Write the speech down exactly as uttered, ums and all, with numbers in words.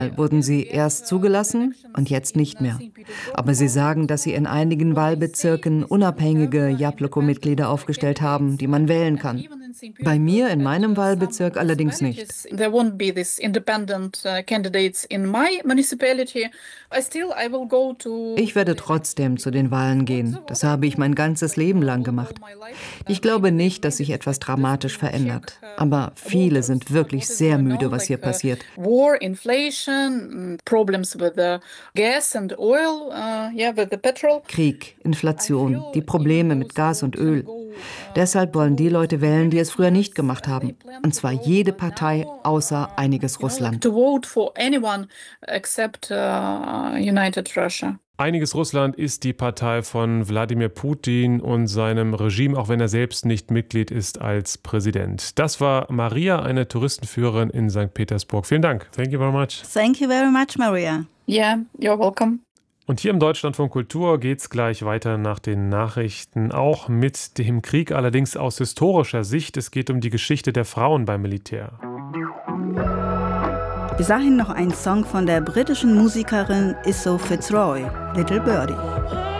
wurden sie erst zugelassen und jetzt nicht mehr. Aber sie sagen, dass sie in einigen Wahlbezirken unabhängige Jabloko-Mitglieder aufgestellt haben, die man wählen kann. Bei mir in meinem Wahlbezirk allerdings nicht. Ich werde trotzdem zu den Wahlen gehen. Das habe ich mein ganzes Leben lang gemacht. Ich glaube nicht, dass sich etwas dramatisch verändert. Aber viele sind wirklich sehr müde, was hier passiert. War, inflation, problems with the gas and oil, uh, yeah, with the petrol. Krieg, Inflation, die Probleme mit Gas und Öl. Deshalb wollen die Leute wählen, die es früher nicht gemacht haben. Und zwar jede Partei außer Einiges Russland. To vote for anyone except uh, United Russia. Einiges Russland ist die Partei von Wladimir Putin und seinem Regime, auch wenn er selbst nicht Mitglied ist als Präsident. Das war Maria, eine Touristenführerin in Sankt Petersburg. Vielen Dank. Thank you very much. Thank you very much, Maria. Yeah, you're welcome. Und hier im Deutschlandfunk Kultur geht es gleich weiter nach den Nachrichten, auch mit dem Krieg, allerdings aus historischer Sicht. Es geht um die Geschichte der Frauen beim Militär. Bis dahin noch ein Song von der britischen Musikerin Issa Fitzroy, Little Birdie.